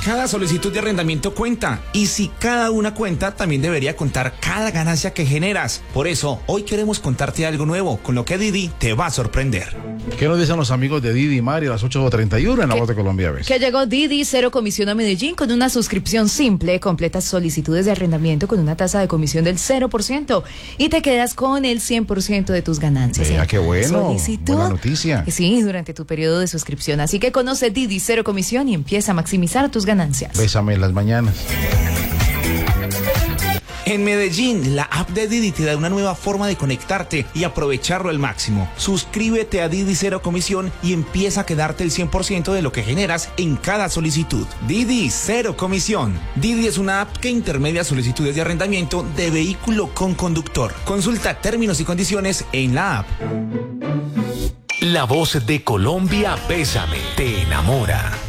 Cada solicitud de arrendamiento cuenta, y si cada una cuenta, también debería contar cada ganancia que generas. Por eso, hoy queremos contarte algo nuevo, con lo que Didi te va a sorprender. ¿Qué nos dicen los amigos de Didi y Mari a las 8:31 en La Voz de Colombia? ¿Ves? Que llegó Didi cero comisión a Medellín con una suscripción simple, completas solicitudes de arrendamiento con una tasa de comisión del 0% y te quedas con el 100% de tus ganancias. Qué bueno, buena noticia. Sí, durante tu periodo de suscripción. Así que conoce Didi cero comisión y empieza a maximizar tus ganancias. Bésame en las mañanas. En Medellín, la app de Didi te da una nueva forma de conectarte y aprovecharlo al máximo. Suscríbete a Didi Cero Comisión y empieza a quedarte el 100% de lo que generas en cada solicitud. Didi Cero Comisión. Didi es una app que intermedia solicitudes de arrendamiento de vehículo con conductor. Consulta términos y condiciones en la app. La Voz de Colombia, Bésame, te enamora.